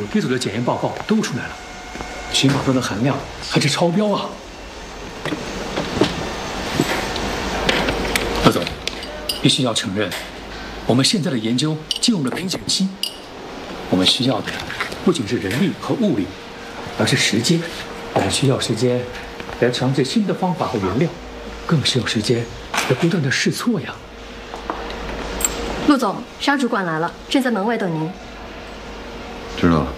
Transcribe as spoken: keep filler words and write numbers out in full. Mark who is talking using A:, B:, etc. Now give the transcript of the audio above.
A: B 组的检验报告都出来了，氰化端的含量还是超标啊！何总，必须要承认，我们现在的研究进入了瓶颈期。我们需要的不仅是人力和物力，而是时间。我们需要时间来尝试新的方法和原料，更需要时间来不断的试错呀。
B: 陆总，沙主管来了，正在门外等您。
C: 知道了。